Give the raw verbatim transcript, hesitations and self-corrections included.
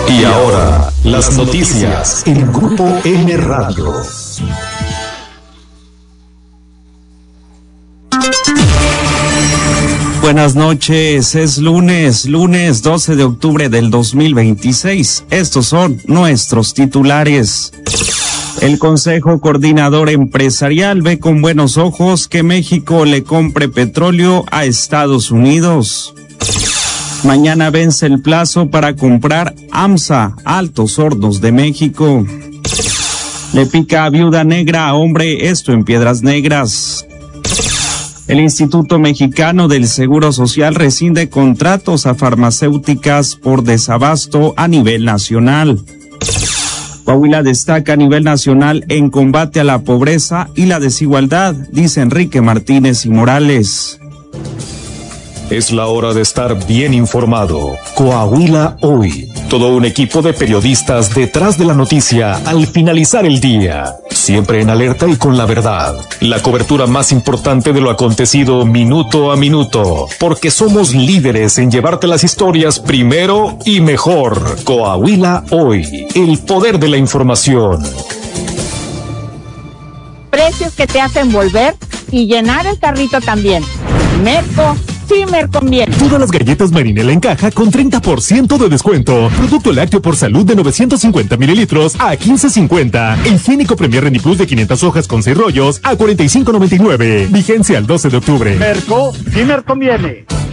Y ahora, las noticias en Grupo N Radio. Buenas noches, es lunes, lunes doce de octubre del dos mil veintiséis. Estos son nuestros titulares. El Consejo Coordinador Empresarial ve con buenos ojos que México le compre petróleo a Estados Unidos. Mañana vence el plazo para comprar AMSA, Altos Hornos de México. Le pica a viuda negra a hombre, esto en Piedras Negras. El Instituto Mexicano del Seguro Social rescinde contratos a farmacéuticas por desabasto a nivel nacional. Coahuila destaca a nivel nacional en combate a la pobreza y la desigualdad, dice Enrique Martínez y Morales. Es la hora de estar bien informado. Coahuila Hoy. Todo un equipo de periodistas detrás de la noticia al finalizar el día. Siempre en alerta y con la verdad. La cobertura más importante de lo acontecido minuto a minuto. Porque somos líderes en llevarte las historias primero y mejor. Coahuila Hoy. El poder de la información. Precios que te hacen volver y llenar el carrito también. Merco. Sí, me conviene. Todas las galletas Marinela en caja con treinta por ciento de descuento. Producto lácteo por salud de novecientos cincuenta mililitros a quince cincuenta. E higiénico Premier Reniplus de quinientas hojas con seis rollos a cuarenta y cinco noventa y nueve. Vigencia al doce de octubre. Merco, sí me conviene.